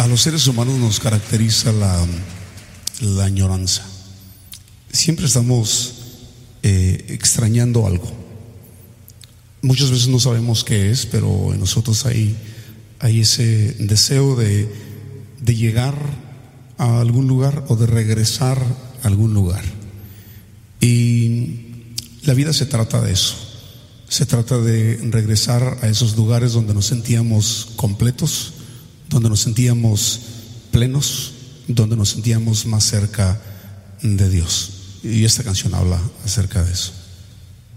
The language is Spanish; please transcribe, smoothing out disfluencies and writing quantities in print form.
A los seres humanos nos caracteriza la añoranza. Siempre estamos extrañando algo. Muchas veces no sabemos qué es, pero en nosotros hay ese deseo de llegar a algún lugar o de regresar a algún lugar. Y la vida se trata de eso. Se trata de regresar a esos lugares donde nos sentíamos completos, donde nos sentíamos plenos, donde nos sentíamos más cerca de Dios. Y esta canción habla acerca de eso.